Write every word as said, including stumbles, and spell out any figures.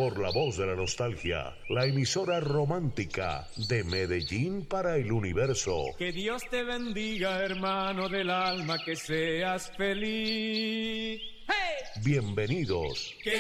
por la voz de la nostalgia, la emisora romántica de Medellín para el universo. Que Dios te bendiga, hermano del alma, que seas feliz. ¡Hey! Bienvenidos. Que